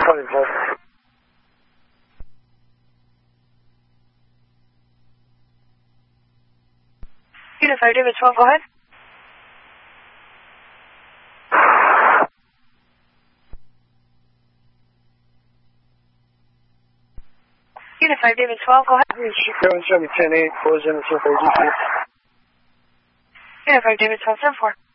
24. Unit 5, David 12, go ahead. Unit 5, David 12, go ahead. 710-8, close in the 232. Unit 5, David 12, 10-4.